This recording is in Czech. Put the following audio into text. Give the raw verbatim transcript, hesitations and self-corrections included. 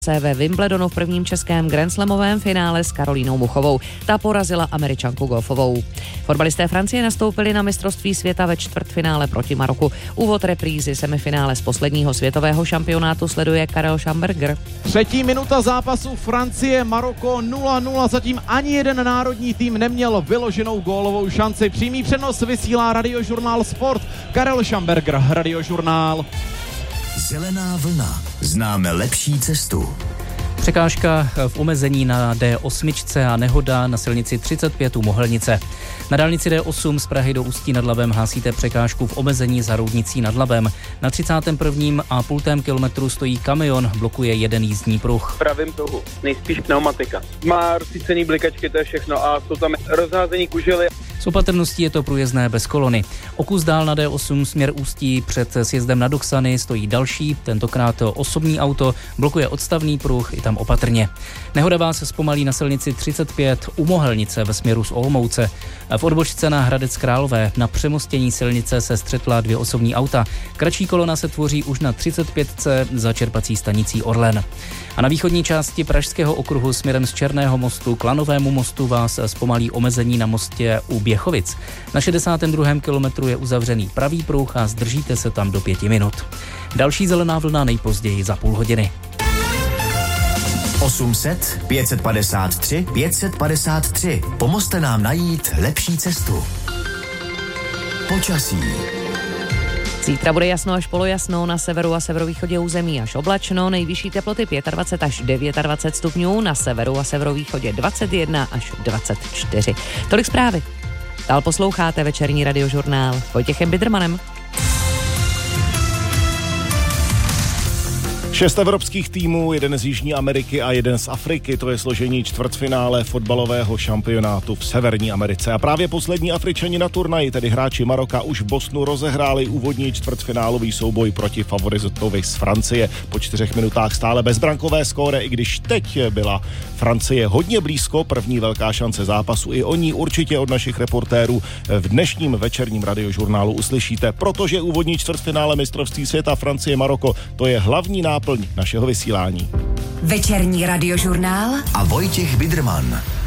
ve Wimbledonu v prvním českém grandslamovém finále s Karolínou Muchovou. Ta porazila Američanku Goffovou. Fotbalisté Francie nastoupili na mistrovství světa ve čtvrtfinále proti Maroku. Úvod reprízy semifinále z posledního světového šampionátu sleduje Karel Schamberger. Třetí minuta zápasu Francie Maroko nula nula. Zatím ani jeden národní tým neměl vyloženou gólovou šanci. Přímý přenos vysílá Radiožurnál Sport. Karel Schamberger, Radiožurnál. Zelená vlna. Známe lepší cestu. Překážka v omezení na D osm a nehoda na silnici třicet pět u Mohelnice. Na dálnici D osm z Prahy do Ústí nad Labem hlásíte překážku v omezení za Roudnicí nad Labem. Na třicátém prvním a půltém kilometru stojí kamion, blokuje jeden jízdní pruh. V pravém pruhu, nejspíš pneumatika. Má rozsvícený blikačky, to je všechno a jsou tam rozházení kužely. S opatrností je to průjezdné bez kolony. O kus dál na D osm směr Ústí před sjezdem na Doksany stojí další, tentokrát osobní auto, blokuje odstavný pruh, i tam opatrně. Nehoda vás zpomalí na silnici třicet pět u Mohelnice ve směru z Olomouce. V odbočce na Hradec Králové na přemostění silnice se střetla dvě osobní auta. Kratší kolona se tvoří už na třicet pět za čerpací stanicí Orlen. A na východní části Pražského okruhu směrem z Černého mostu k Lanovému mostu vás zpomalí omezení na mostě u Běchovic. Na šedesátém druhém kilometru je uzavřený pravý pruh a zdržíte se tam do pěti minut. Další zelená vlna nejpozději za půl hodiny. osm set, pět set padesát tři, pět set padesát tři. Pomozte nám najít lepší cestu. Počasí. Zítra bude jasno až polojasno, na severu a severovýchodě území až oblačno, nejvyšší teploty dvacet pět až dvacet devět stupňů, na severu a severovýchodě dvacet jedna až dvacet čtyři. Tolik zprávy. Dál posloucháte večerní Radiožurnál s Vojtěchem Bidermanem. Šest evropských týmů, jeden z Jižní Ameriky a jeden z Afriky, to je složení čtvrtfinále fotbalového šampionátu v Severní Americe. A právě poslední Afričani na turnaji, tedy hráči Maroka, už v Bostonu rozehráli úvodní čtvrtfinálový souboj proti favoritovi z Francie. Po čtyřech minutách stále bezbrankové skóre, i když teď byla Francie hodně blízko, první velká šance zápasu. I o ní určitě od našich reportérů v dnešním večerním Radiožurnálu uslyšíte, protože úvodní čtvrtfinále mistrovství světa Francie-Maroko, to je hlavní náplň našeho vysílání. Večerní Radiožurnál a Vojtěch Biderman.